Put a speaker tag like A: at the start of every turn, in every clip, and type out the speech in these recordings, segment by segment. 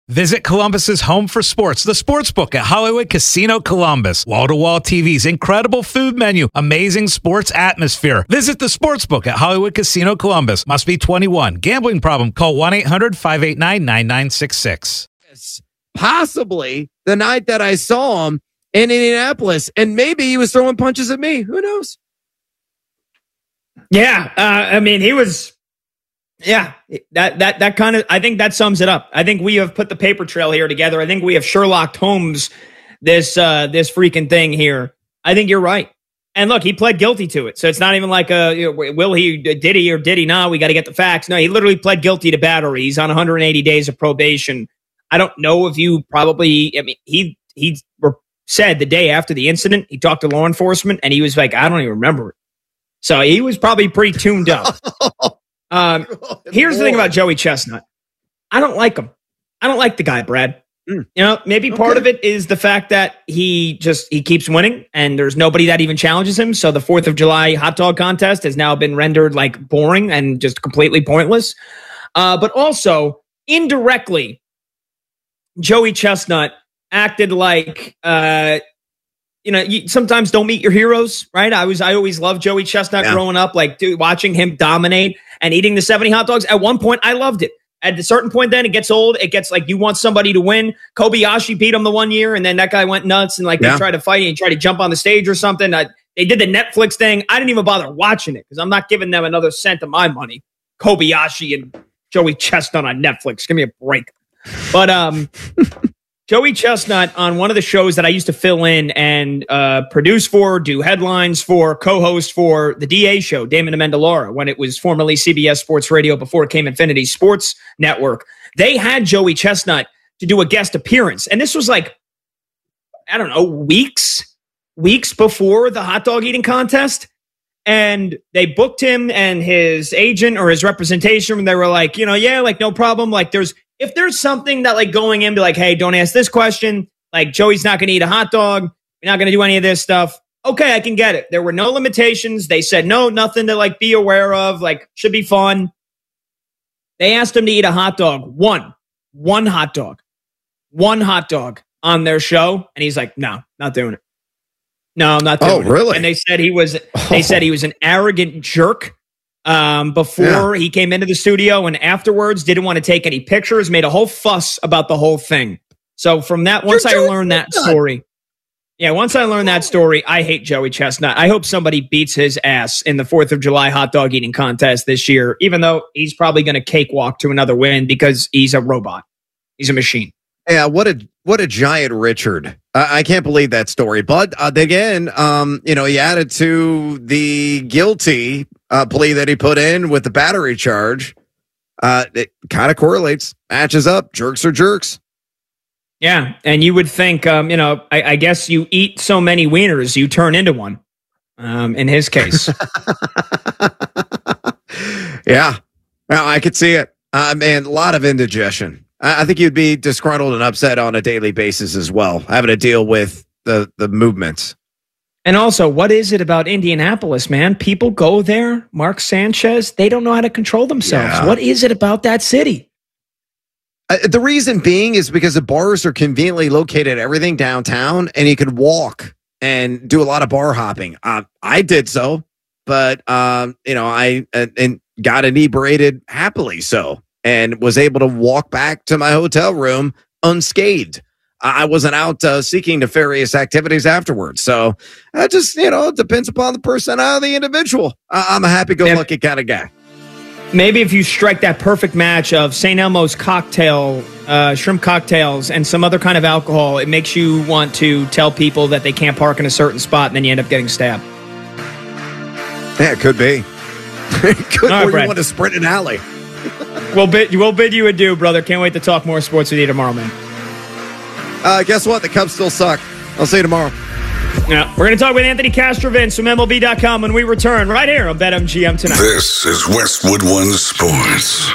A: Visit Columbus's home for sports, the Sportsbook at Hollywood Casino Columbus. Wall-to-wall TVs, incredible food menu, amazing sports atmosphere. Visit the Sportsbook at Hollywood Casino Columbus. Must be 21. Gambling problem? Call 1-800-589-9966.
B: Possibly the night that I saw him in Indianapolis, and maybe he was throwing punches at me. Who knows?
C: Yeah, I mean, he was. Yeah, that kind of, I think that sums it up. I think we have put the paper trail here together. I think we have Sherlock Holmes this freaking thing here. I think you're right. And look, he pled guilty to it. So it's not even like will he, did he or did he not? We got to get the facts. No, he literally pled guilty to battery. He's on 180 days of probation. I don't know if you probably, I mean, he said the day after the incident, he talked to law enforcement and he was like, I don't even remember it. So he was probably pretty tuned up. Here's the thing about Joey Chestnut. I don't like him. I don't like the guy, Brad. You know, maybe part of it is the fact that he keeps winning and there's nobody that even challenges him. So the 4th of July hot dog contest has now been rendered like boring and just completely pointless. But also indirectly, Joey Chestnut acted like, you sometimes don't meet your heroes, right? I always loved Joey Chestnut growing up, like watching him dominate and eating the 70 hot dogs. At one point, I loved it. At a certain point, then it gets old. It gets like you want somebody to win. Kobayashi beat him the one year, and then that guy went nuts and like they tried to fight. And he tried to jump on the stage or something. They did the Netflix thing. I didn't even bother watching it because I'm not giving them another cent of my money. Kobayashi and Joey Chestnut on Netflix. Give me a break. But Joey Chestnut on one of the shows that I used to fill in and produce for, do headlines for, co-host for the DA show, Damon Amendolara, when it was formerly CBS Sports Radio before it came Infinity Sports Network. They had Joey Chestnut to do a guest appearance. And this was like, I don't know, weeks before the hot dog eating contest. And they booked him and his agent or his representation. And they were like, no problem. Like if there's something that like going in, be like, hey, don't ask this question. Like Joey's not going to eat a hot dog. You're not going to do any of this stuff. Okay, I can get it. There were no limitations. They said, no, nothing to like be aware of. Like should be fun. They asked him to eat a hot dog. One hot dog on their show. And he's like, no, not doing it. No, I'm not doing it. Oh, really? And they said he was an arrogant jerk. Before he came into the studio and afterwards didn't want to take any pictures, made a whole fuss about the whole thing. So from that, once I learned that story, I hate Joey Chestnut. I hope somebody beats his ass in the 4th of July hot dog eating contest this year, even though he's probably going to cakewalk to another win because he's a robot. He's a machine.
B: Yeah, what a giant Richard. I can't believe that story. But again, he added to the guilty plea that he put in with the battery charge. It kind of correlates, matches up. Jerks are jerks.
C: Yeah, and you would think, I guess you eat so many wieners, you turn into one. In his case.
B: Yeah, well, I could see it. Man, a lot of indigestion. I think you'd be disgruntled and upset on a daily basis as well, having to deal with the movements.
C: And also, what is it about Indianapolis, man? People go there, Mark Sanchez, they don't know how to control themselves. Yeah. What is it about that city?
B: The reason being is because the bars are conveniently located everything downtown, and you could walk and do a lot of bar hopping. I did so, but I got inebriated happily so. And was able to walk back to my hotel room unscathed. I wasn't out seeking nefarious activities afterwards. So it just, it depends upon the personality of the individual. I'm a happy-go-lucky kind of guy.
C: Maybe if you strike that perfect match of St. Elmo's cocktail, shrimp cocktails, and some other kind of alcohol, it makes you want to tell people that they can't park in a certain spot, and then you end up getting stabbed.
B: Yeah, it could be. It could,
C: right,
B: or
C: Brad.
B: You want to sprint an alley.
C: We'll bid you adieu, brother. Can't wait to talk more sports with you tomorrow, man.
B: Guess what? The Cubs still suck. I'll see you tomorrow.
C: Yeah, we're going to talk with Anthony Castrovins from MLB.com when we return right here on BetMGM tonight.
D: This is Westwood One Sports.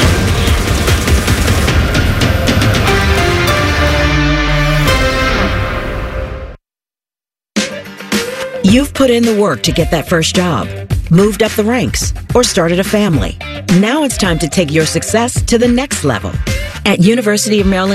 E: You've put in the work to get that first job, moved up the ranks, or started a family. Now it's time to take your success to the next level. At University of Maryland